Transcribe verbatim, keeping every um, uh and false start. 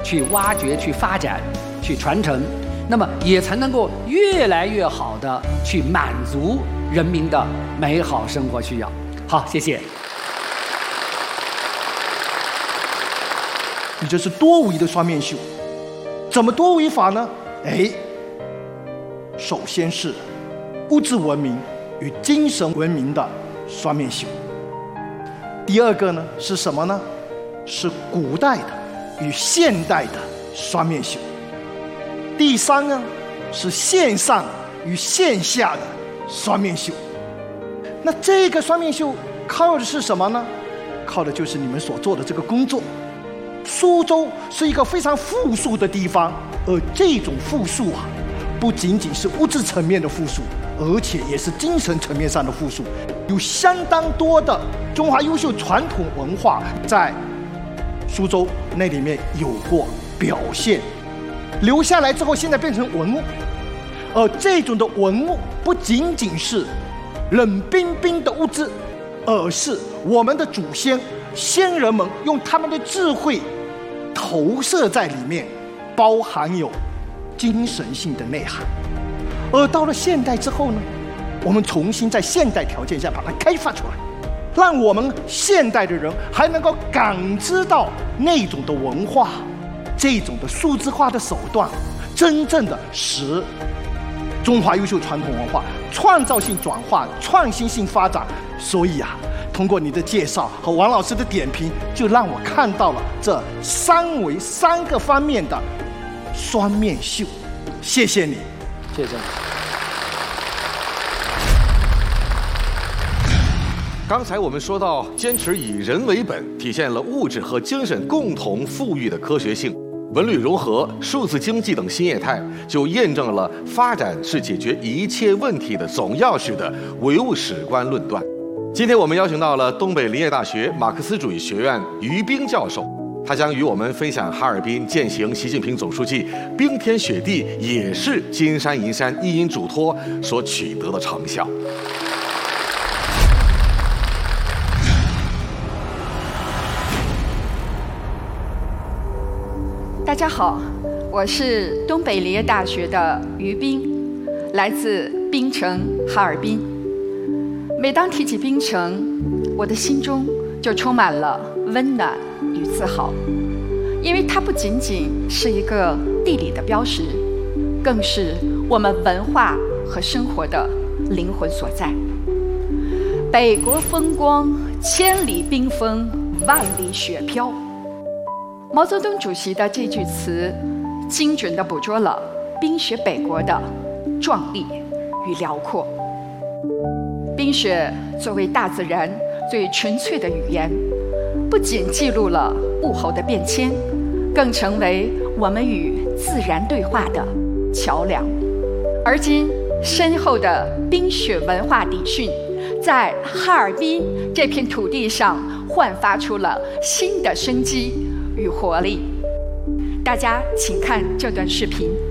去挖掘、去发展、去传承，那么也才能够越来越好的去满足人民的美好生活需要。好，谢谢。 你这是多维的双面绣，怎么多维法呢？哎，首先是物质文明与精神文明的双面绣。第二个呢是什么呢？是古代的与现代的双面绣。第三呢是线上与线下的双面绣。那这个双面绣靠的是什么呢？靠的就是你们所做的这个工作。苏州是一个非常富庶的地方，而这种富庶啊，不仅仅是物质层面的富庶，而且也是精神层面上的富庶。有相当多的中华优秀传统文化在苏州那里面有过表现，留下来之后现在变成文物。而这种的文物不仅仅是冷冰冰的物质，而是我们的祖先先人们用他们的智慧投射在里面，包含有精神性的内涵。而到了现代之后呢，我们重新在现代条件下把它开发出来，让我们现代的人还能够感知到那种的文化，这种的数字化的手段，真正的使中华优秀传统文化创造性转化、创新性发展。所以啊，通过你的介绍和王老师的点评，就让我看到了这三维三个方面的双面绣。谢谢你， 谢谢。 刚才我们说到，坚持以人为本，体现了物质和精神共同富裕的科学性。文旅融合、数字经济等新业态，就验证了发展是解决一切问题的总钥匙的唯物史观论断。今天我们邀请到了东北林业大学马克思主义学院于冰教授，他将与我们分享哈尔滨践行习近平总书记冰天雪地也是金山银山一因嘱托所取得的成效。 大家好，我是东北林业大学的于冰，来自冰城哈尔滨。每当提起冰城，我的心中就充满了温暖与自豪，因为它不仅仅是一个地理的标识，更是我们文化和生活的灵魂所在。北国风光，千里冰封，万里雪飘。毛泽东主席的这句词，精准地捕捉了冰雪北国的壮丽与辽阔。冰雪作为大自然最纯粹的语言，不仅记录了物候的变迁，更成为我们与自然对话的桥梁。而今，深厚的冰雪文化底蕴，在哈尔滨这片土地上焕发出了新的生机与活力。大家请看这段视频。